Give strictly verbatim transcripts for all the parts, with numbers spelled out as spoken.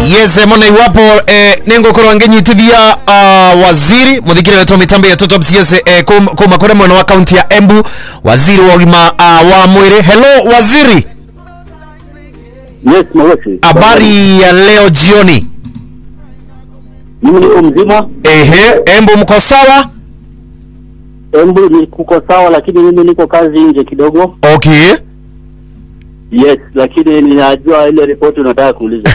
Yes, mwana iwapo eh, nengo koro angenyitithia uh, waziri muthikire wetu mitambo ya Top C S eh, kuma kore mwana wa county ya Embu, waziri wa ugima uh, wa mwiri. Hello waziri. Yes, mwesi. Habari ya leo jioni? Mimi niko mzima. Ehe, Embu mko sawa? Embu ni kuko sawa, lakini mimi niko kazi nje kidogo. Okay. Yes, lakini ninajua ile ripoti unataka kuuliza.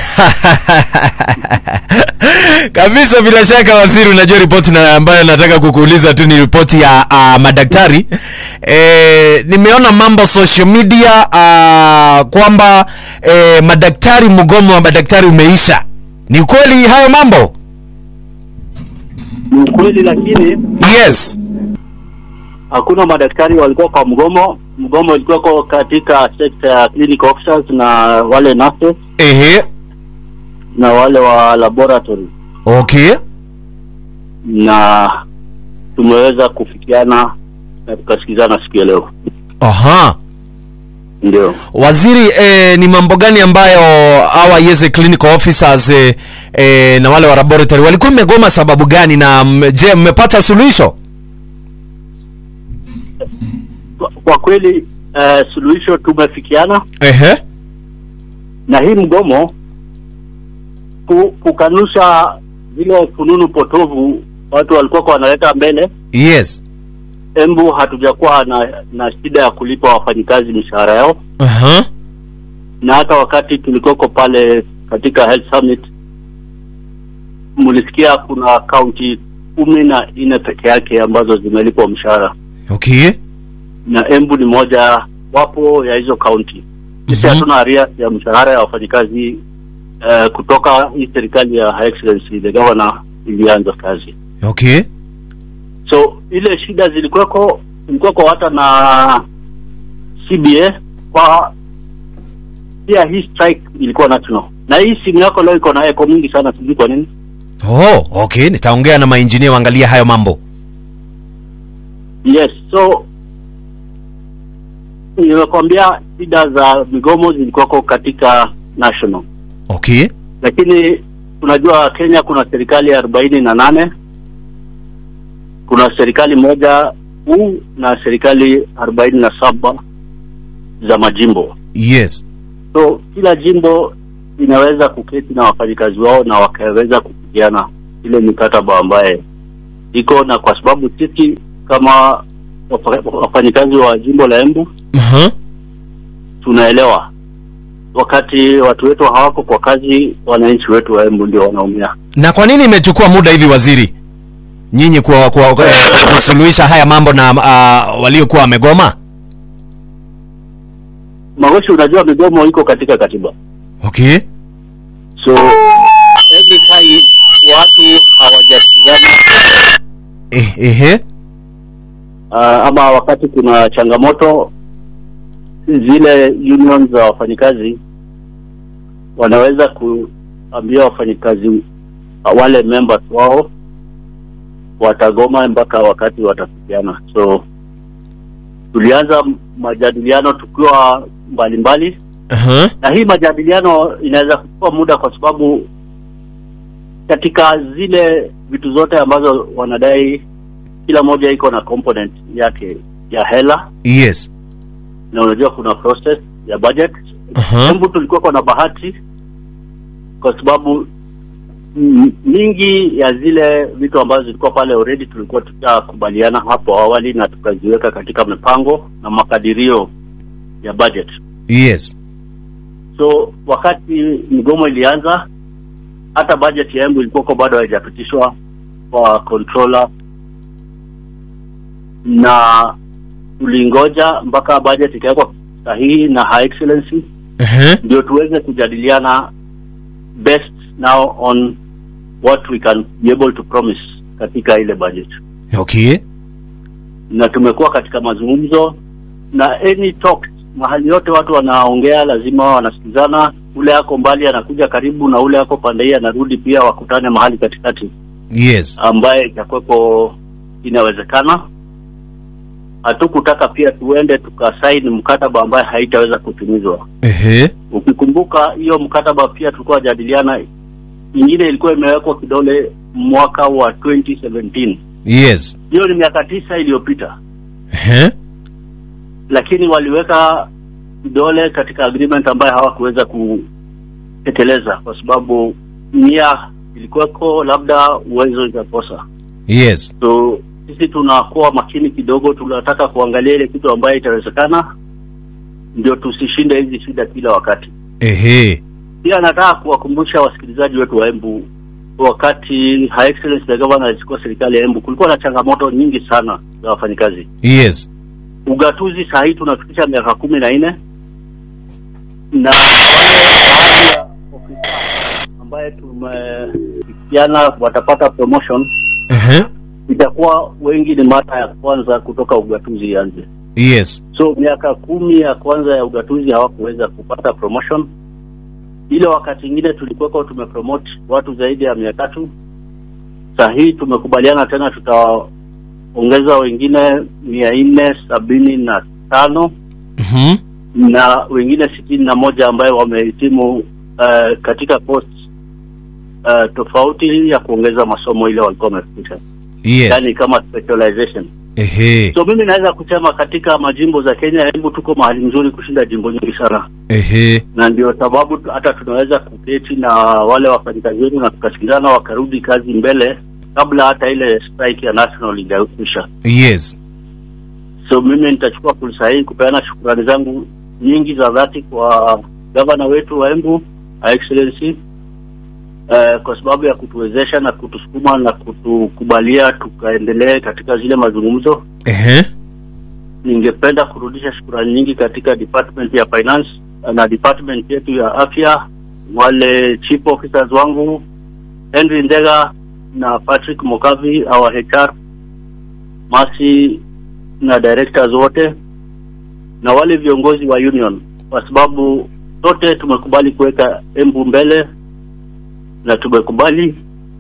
Kabisa, bila shaka waziri, unajua ripoti na ambayo nataka kukuuliza tu ni ripoti ya uh, madaktari. Eh, nimeona mambo social media uh, kwamba eh, madaktari, mgomo wa madaktari umeisha. Ni kweli hayo mambo? Ni kweli, lakini yes, hakuna madaktari walikuwa kwa mgomo. Mgomo ulikuwa kwa katika sector ya clinical officers na wale nurses. Ehe. Na wale wa laboratory. Okay. Na tumeweza kufikiana na tukasikizana siku ya leo. Aha. Ndio. Waziri, eh, ni mambo gani ambayo hawa yeze clinical officers eh, eh, na wale wa laboratory walikuwa mmegoma sababu gani, na je mmepata suluhisho? Kwa, kwa kweli uh, suluhisho tumefikiana. Ehe. Na hii mgomo kukanusha zile fununu potovu watu walikuwa kwa wanaleta mbele. Yes. Embu hatujakuwa na na shida ya kulipa wafanyikazi mishahara yao. Aha. Uh-huh. Na hata wakati tulikoko pale katika Health Summit, mulisikia kuna county kumi na nne peke yake ambazo zimelipwa mshahara. Okay. Na Embu ni moja wapo ya hizo county. Sisi hatuna area ya mshahara ya wafanyikazi uh, kutoka hii serikali ya High Excellency the governor ilianza kazi. Okay. So ile shida zilikuwako zilikuwako hata na C B A kwa pia hii strike ilikuwa national. Na hii simu yako leo iko na echo mingi sana, sijui kwa nini. Oh, okay, nitaongea na maengineer waangalie hayo mambo. Yes, so nimekwambia shida za migomo zilikuwako katika national. Okay. Lakini unajua Kenya kuna serikali arobaini na nane. Kuna serikali moja kuu na serikali arobaini na saba za majimbo. Yes. So kila jimbo inaweza kuketi na wafanyikazi wao na wakaweza kupigiana ile mikataba ambaye iko, na kwa sababu sisi kama wafanyikazi wa jimbo la Embu uh-huh. tunaelewa wakati watu wetu hawako kwa kazi, wananchi wetu wa Embu ndio wanaumia. Na kwa nini imechukua muda hivi waziri, nyinyi kwa kwa kusuluhisha haya mambo na uh, waliokuwa wamegoma? Magoshi, unajua migomo iko katika katiba. Okay. So every time watu hawajasikizana eh ehe uh, ama wakati kuna changamoto, zile unions za wafanyikazi wanaweza kuambia wafanyikazi uh, wale members wao watagoma mpaka wakati watafikiana. So tulianza majadiliano tukiwa mbalimbali. uh-huh. Na hii majadiliano inaweza kuchukua muda kwa sababu katika zile vitu zote ambazo wanadai, kila moja iko na component yake ya hela. Yes. Na unajua kuna process ya budget. uh-huh. Embu tulikuwa kwa na bahati kwa sababu mingi ya zile vitu ambazo zilikuwa pale already tulikuwa tutakubaliana hapo awali na tukaziweka katika mipango na makadirio ya budget. Yes. So wakati migomo ilianza, hata budget ya Embu ilikuwa bado haijapitishwa kwa controller, na tulingoja mpaka budget ikawekwa sahihi na High Excellency uh-huh. ndio tuweze kujadiliana best now on what we can be able to promise katika ile budget. Okay. Na tumekuwa katika mazungumzo na any talk, mahali yote watu wanaongea lazima wanasikizana. Ule yako mbali anakuja karibu na ule yako pande hii anarudi pia, wakutane mahali katikati. Yes. Ambaye itakuwepo inawezekana. Hatukutaka pia tuende tukasaini mkataba ambaye haitaweza kutimizwa. Ehe. Ukikumbuka hiyo mkataba pia tulikuwa jadiliana Ingine ilikuwa imewekwa kidole mwaka wa twenty seventeen. Yes. Hiyo ni miaka tisa iliyopita. Eh? Lakini waliweka kidole katika agreement ambayo hawakuweza kutekeleza kwa sababu nia ilikuwako, labda uwezo ikakosa. Yes. So sisi tunakuwa makini kidogo, tunataka kuangalia ile kitu ambayo itawezekana ndio tusishinde hizi shida kila wakati. Ehe. Pia nataka kuwakumbusha wasikilizaji wetu wa Embu, wakati Her Excellency the Governor alikuwa serikali ya Embu, kulikuwa na changamoto nyingi sana za wafanyikazi. Yes. Ugatuzi saa hii tunafikisha miaka kumi na nne na wale ofisa ambaye tumefikiana watapata promotion. Ehe. Itakuwa wengi ni mara ya kwanza kutoka ugatuzi yanze. Yes. So miaka kumi ya kwanza ya ugatuzi hawakuweza kupata promotion. Ile wakati ingine tulikuwa tumepromote watu zaidi ya mia tatu. Sasa hii tumekubaliana tena tutaongeza wengine mia nne sabini na tano. Mhm. Na wengine sitini na moja ambayo wamehitimu uh, katika post uh, tofauti ya kuongeza masomo ile walikuwa wamefikisha. Yes. Yani kama specialization. Ehe. So mimi naweza kusema katika majimbo za Kenya, Embu tuko mahali nzuri kushinda jimbo nyingi sana. Ehe. Na ndio sababu hata tunaweza kuketi na wale wafanyikazi wetu na tukasikilizana wakarudi kazi mbele kabla hata ile strike ya national ingaisha. Yes. So mimi nitachukua fursa hii kupeana shukrani zangu nyingi za dhati kwa governor wetu wa Embu, Her Excellency, uh, kwa sababu ya kutuwezesha na kutusukuma na kutukubalia tukaendelee katika zile mazungumzo. Ehe. Ningependa kurudisha shukrani nyingi katika department ya finance na department yetu ya afya, wale chief officers wangu Henry Ndega na Patrick Mokavi, our H R, Masi na directors wote na wale viongozi wa union, kwa sababu sote tumekubali kuweka Embu mbele na tumekubali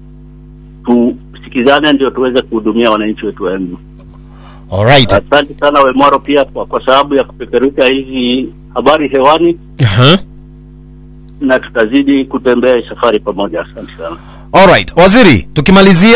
tusikizane ndio tuweze kuhudumia wananchi wetu wa Embu. Alright. Asante sana Wemwaro pia kwa, kwa sababu ya kupeperusha hizi habari hewani. Aha. Na tutazidi kutembea safari pamoja. Asante sana. Alright. Waziri, tukimalizia